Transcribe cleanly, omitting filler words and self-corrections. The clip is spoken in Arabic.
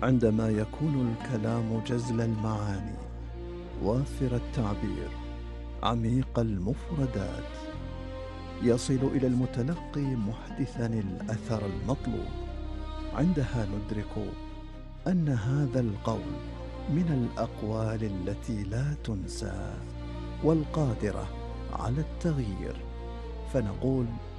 عندما يكون الكلام جزل المعاني، وافر التعبير، عميق المفردات، يصل إلى المتلقي محدثا الأثر المطلوب. عندها ندرك أن هذا القول من الأقوال التي لا تنسى والقادرة على التغيير، فنقول: